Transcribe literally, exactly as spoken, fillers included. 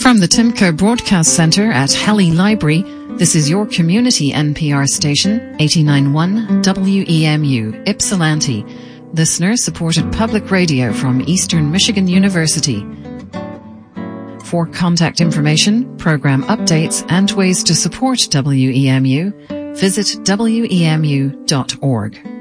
From the Timco Broadcast Centre at Halley Library, this is your community N P R station, eighty-nine point one W E M U, Ypsilanti, listener-supported public radio from Eastern Michigan University. For contact information, program updates, and ways to support W E M U, visit W E M U dot org.